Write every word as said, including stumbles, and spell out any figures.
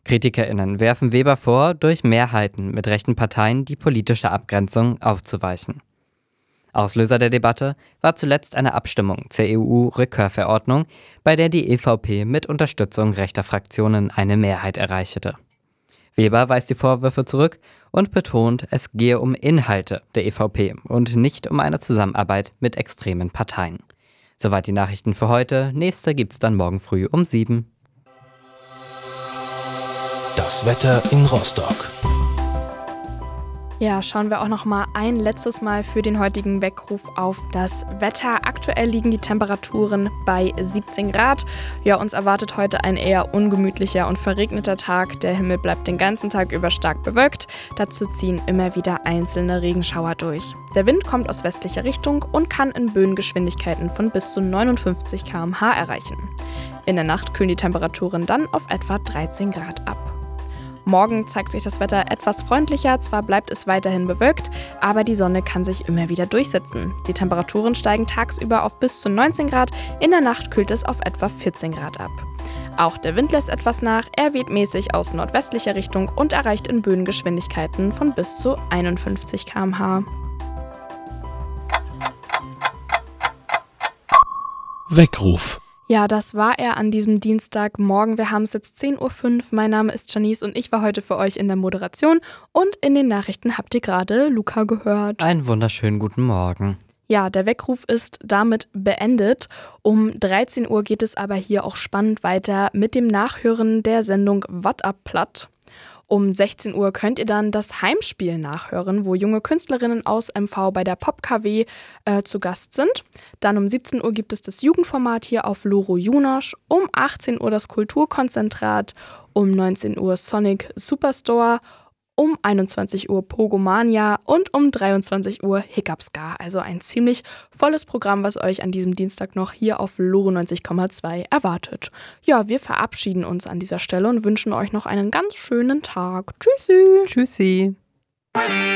KritikerInnen werfen Weber vor, durch Mehrheiten mit rechten Parteien die politische Abgrenzung aufzuweichen. Auslöser der Debatte war zuletzt eine Abstimmung zur E U-Rückkehrverordnung, bei der die E V P mit Unterstützung rechter Fraktionen eine Mehrheit erreichte. Weber weist die Vorwürfe zurück und betont, es gehe um Inhalte der E V P und nicht um eine Zusammenarbeit mit extremen Parteien. Soweit die Nachrichten für heute. Nächste gibt's dann morgen früh um sieben. Das Wetter in Rostock. Ja, schauen wir auch noch mal ein letztes Mal für den heutigen Weckruf auf das Wetter. Aktuell liegen die Temperaturen bei siebzehn Grad. Ja, uns erwartet heute ein eher ungemütlicher und verregneter Tag. Der Himmel bleibt den ganzen Tag über stark bewölkt. Dazu ziehen immer wieder einzelne Regenschauer durch. Der Wind kommt aus westlicher Richtung und kann in Böengeschwindigkeiten von bis zu neunundfünfzig Kilometer pro Stunde erreichen. In der Nacht kühlen die Temperaturen dann auf etwa dreizehn Grad ab. Morgen zeigt sich das Wetter etwas freundlicher, zwar bleibt es weiterhin bewölkt, aber die Sonne kann sich immer wieder durchsetzen. Die Temperaturen steigen tagsüber auf bis zu neunzehn Grad, in der Nacht kühlt es auf etwa vierzehn Grad ab. Auch der Wind lässt etwas nach, er weht mäßig aus nordwestlicher Richtung und erreicht in Böengeschwindigkeiten von bis zu einundfünfzig Kilometer pro Stunde. Weckruf. Ja, das war er an diesem Dienstagmorgen. Wir haben es jetzt zehn Uhr fünf. Mein Name ist Janice und ich war heute für euch in der Moderation. Und in den Nachrichten habt ihr gerade Luca gehört. Einen wunderschönen guten Morgen. Ja, der Weckruf ist damit beendet. Um dreizehn Uhr geht es aber hier auch spannend weiter mit dem Nachhören der Sendung Wat ab Platt. Um sechzehn Uhr könnt ihr dann das Heimspiel nachhören, wo junge Künstlerinnen aus M V bei der Pop-K W äh, zu Gast sind. Dann um siebzehn Uhr gibt es das Jugendformat hier auf Loro Junosch, um achtzehn Uhr das Kulturkonzentrat, um neunzehn Uhr Sonic Superstore, um einundzwanzig Uhr Pogomania und um dreiundzwanzig Uhr Hiccupska. Also ein ziemlich volles Programm, was euch an diesem Dienstag noch hier auf Loro neunzig Komma zwei erwartet. Ja, wir verabschieden uns an dieser Stelle und wünschen euch noch einen ganz schönen Tag. Tschüssi! Tschüssi!